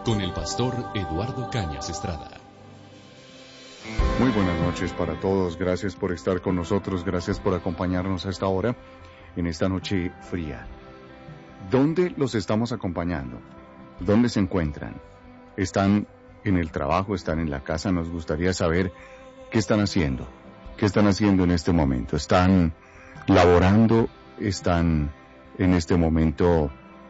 con el pastor Eduardo Cañas Estrada. Muy buenas noches para todos, gracias por estar con nosotros, gracias por acompañarnos a esta hora, en esta noche fría. ¿Dónde los estamos acompañando? ¿Dónde se encuentran? ¿Están en el trabajo? ¿Están en la casa? Nos gustaría saber qué están haciendo. ¿Qué están haciendo en este momento? ¿Están laborando? ¿Están en este momento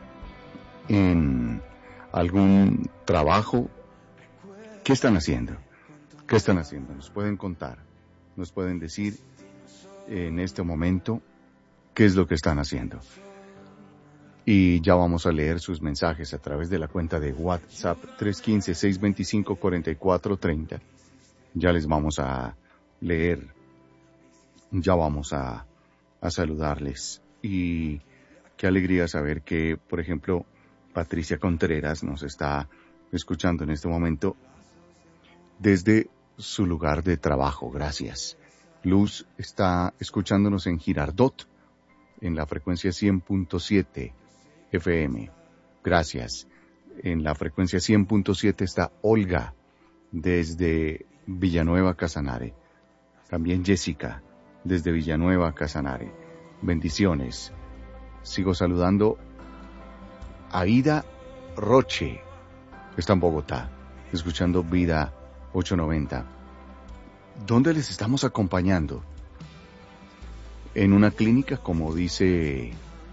en algún trabajo? ¿Qué están haciendo? ¿Qué están haciendo? Nos pueden contar, nos pueden decir en este momento qué es lo que están haciendo. Y ya vamos a leer sus mensajes a través de la cuenta de WhatsApp 315-625-4430. Ya les vamos a leer, ya vamos a saludarles. Y qué alegría saber que, por ejemplo, Patricia Contreras nos está escuchando en este momento desde su lugar de trabajo. Gracias. Luz está escuchándonos en Girardot, en la frecuencia 100.7 FM. Gracias. En la frecuencia 100.7 está Olga, desde Villanueva, Casanare. También Jessica, desde Villanueva, Casanare. Bendiciones. Sigo saludando a Ida Roche, está en Bogotá, escuchando Vida 890. ¿Dónde les estamos acompañando? En una clínica, como dice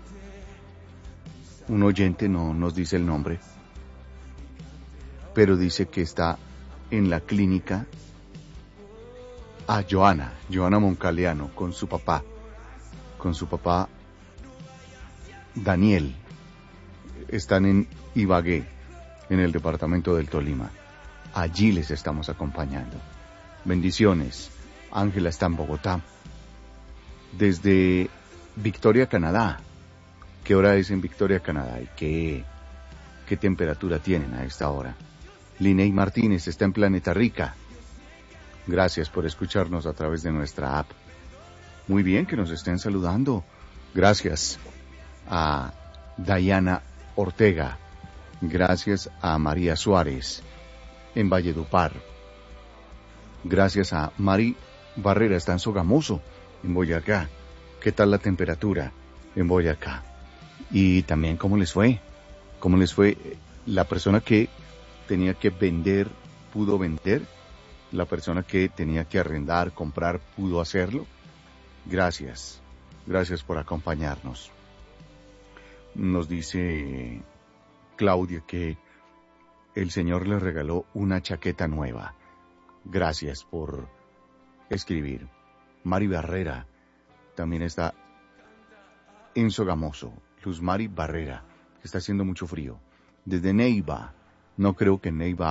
un oyente, no nos dice el nombre, pero dice que está en la clínica a Joana Moncaleano, con su papá Daniel. Están en Ibagué, en el departamento del Tolima. Allí les estamos acompañando. Bendiciones. Ángela está en Bogotá. Desde Victoria, Canadá. ¿Qué hora es en Victoria, Canadá? ¿Y qué temperatura tienen a esta hora? Liney Martínez está en Planeta Rica. Gracias por escucharnos a través de nuestra app. Muy bien que nos estén saludando. Gracias a Dayana Ortega. Gracias a María Suárez en Valledupar. Gracias a Mari Barrera, está en Sogamoso, en Boyacá. ¿Qué tal la temperatura en Boyacá? Y también, ¿cómo les fue? ¿Cómo les fue? La persona que tenía que vender, pudo vender. La persona que tenía que arrendar, comprar, pudo hacerlo. Gracias. Gracias por acompañarnos. Nos dice Claudia que el Señor le regaló una chaqueta nueva. Gracias por escribir. Mari Barrera también está en Sogamoso. Luz Mari Barrera, está haciendo mucho frío. Desde Neiva, no creo que Neiva